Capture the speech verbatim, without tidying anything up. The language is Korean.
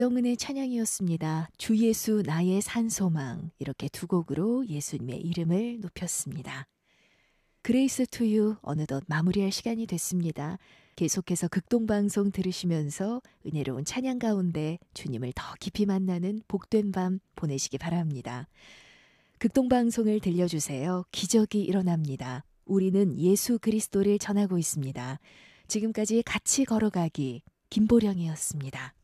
영은의 찬양이었습니다. 주 예수 나의 산소망, 이렇게 두 곡으로 예수님의 이름을 높였습니다. 그레이스 투유 어느덧 마무리할 시간이 됐습니다. 계속해서 극동방송 들으시면서 은혜로운 찬양 가운데 주님을 더 깊이 만나는 복된 밤 보내시기 바랍니다. 극동방송을 들려주세요. 기적이 일어납니다. 우리는 예수 그리스도를 전하고 있습니다. 지금까지 같이 걸어가기 김보령이었습니다.